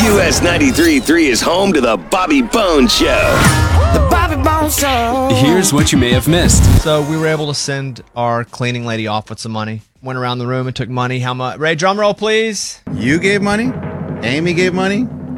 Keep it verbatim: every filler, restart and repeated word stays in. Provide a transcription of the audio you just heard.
U S ninety-three point three is home to the Bobby Bones Show. The Bobby Bones Show. Here's what you may have missed. So we were able to send our cleaning lady off with some money. Went around the room and took money. How much? Ray, drum roll, please. You gave money? Amy gave money?